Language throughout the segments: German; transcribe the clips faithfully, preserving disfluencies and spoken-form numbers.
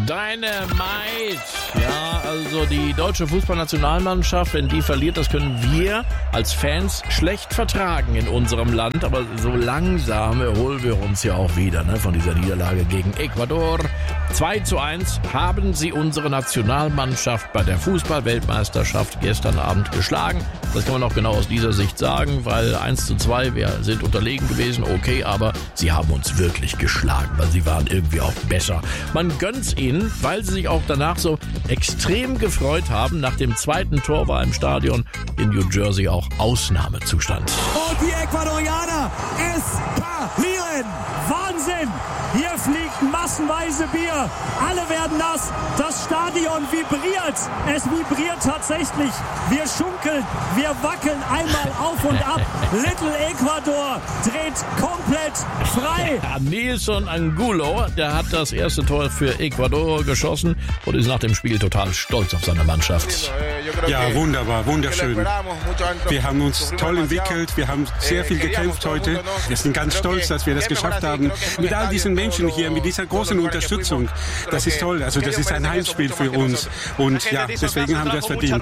Dynamite. Ja, also die deutsche Fußballnationalmannschaft, wenn die verliert, das können wir als Fans schlecht vertragen in unserem Land. Aber so langsam erholen wir uns ja auch wieder, ne, von dieser Niederlage gegen Ecuador. zwei zu eins haben sie unsere Nationalmannschaft bei der Fußball-Weltmeisterschaft gestern Abend geschlagen. Das kann man auch genau aus dieser Sicht sagen, weil eins zu zwei, wir sind unterlegen gewesen, okay, aber sie haben uns wirklich geschlagen, weil sie waren irgendwie auch besser. Man gönnt's ihnen, weil sie sich auch danach so extrem gefreut haben. Nach dem zweiten Tor war im Stadion in New Jersey auch Ausnahmezustand. Und die Ecuadorianer eskalieren. Wahnsinn! Hier fliegt massenweise Bier. Alle werden nass. Das Stadion vibriert. Es vibriert tatsächlich. Wir schunkeln, wir wackeln einmal auf und ab. Little Ecuador dreht komplett frei. Ja, Nelson Angulo, der hat das erste Tor für Ecuador geschossen und ist nach dem Spiel total stolz auf seine Mannschaft. Ja, wunderbar, wunderschön. Wir haben uns toll entwickelt, wir haben sehr viel gekämpft heute. Wir sind ganz stolz, dass wir das geschafft haben. Mit all diesen Menschen hier, mit dieser großen Unterstützung. Das ist toll, also das ist ein Heimspiel für uns. Und ja, deswegen haben wir es verdient.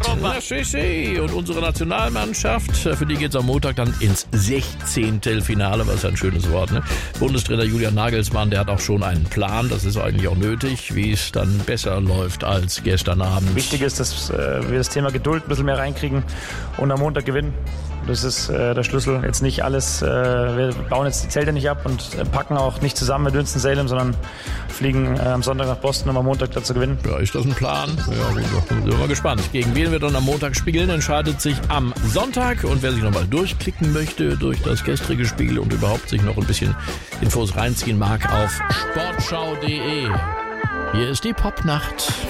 Und unsere Nationalmannschaft, für die geht es am Montag dann ins Sechzehntelfinale, was ist ein schönes Wort, ne? Bundestrainer Julian Nagelsmann, der hat auch schon einen Plan, das ist eigentlich auch nötig, wie es dann besser läuft als gestern Abend. Wichtig ist, dass äh, wir das Thema Geduld ein bisschen mehr reinkriegen und am Montag gewinnen. Das ist äh, der Schlüssel. Jetzt nicht alles, äh, wir bauen jetzt die Zelte nicht ab und äh, packen auch nicht zusammen mit Winston-Salem, sondern fliegen äh, am Sonntag nach Boston, um am Montag da zu gewinnen. Ja, ist das ein Plan? Ja, gut, sind wir mal gespannt. Gegen wen wir dann am Montag spielen, entscheidet sich am Sonntag. Und wer sich nochmal durchklicken möchte durch das gestrige Spiel und überhaupt sich noch ein bisschen Infos reinziehen mag, auf sportschau punkt de. Hier ist die Popnacht.